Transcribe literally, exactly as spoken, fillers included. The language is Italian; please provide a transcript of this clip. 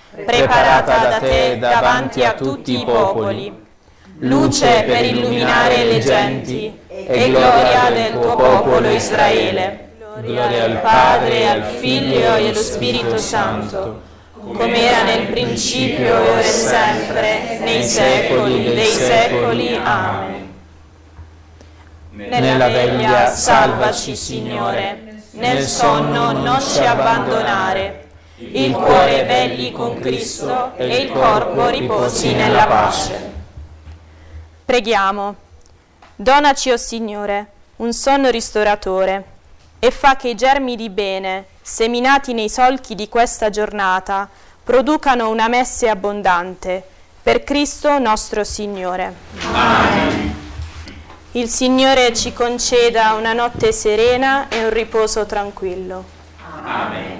preparata da te davanti a tutti i popoli, luce per illuminare le genti e gloria del tuo popolo Israele. Gloria al Padre, al Figlio e allo Spirito Santo, come era nel principio, ora e sempre, nei secoli dei secoli. Amen. Nella veglia salvaci, Signore, nel sonno non ci abbandonare. Il cuore vegli con Cristo e il corpo riposi nella pace. Preghiamo. Donaci, o Signore, un sonno ristoratore e fa che i germi di bene, seminati nei solchi di questa giornata, producano una messe abbondante. Per Cristo nostro Signore. Amen. Il Signore ci conceda una notte serena e un riposo tranquillo. Amen.